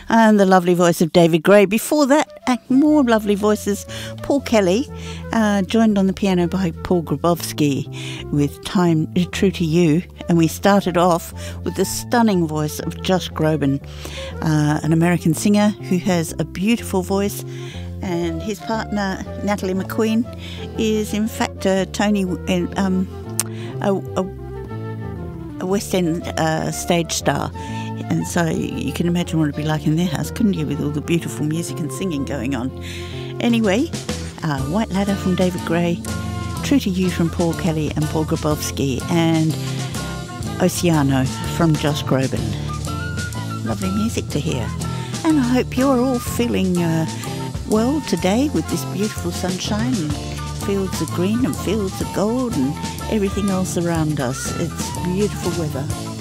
and the lovely voice of David Gray. Before that, more lovely voices. Paul Kelly, joined on the piano by Paul Grabowski with Time True to You. And we started off with the stunning voice of Josh Groban, an American singer who has a beautiful voice. And his partner, Natalie McQueen, is in fact a West End stage star. And so you can imagine what it'd be like in their house, couldn't you, with all the beautiful music and singing going on. Anyway, White Ladder from David Gray, True to You from Paul Kelly and Paul Grabowski, and Oceano from Josh Groban. Lovely music to hear. And I hope you're all feeling well today with this beautiful sunshine and fields of green and fields of gold and everything else around us. It's beautiful weather.